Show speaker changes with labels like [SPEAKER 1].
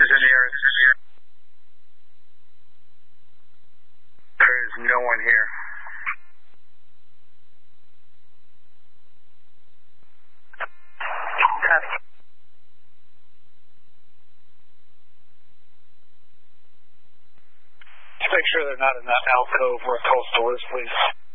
[SPEAKER 1] Who's in the area? There is no one here.
[SPEAKER 2] Copy.
[SPEAKER 1] Just make sure they're not in that alcove where Coastal is, please.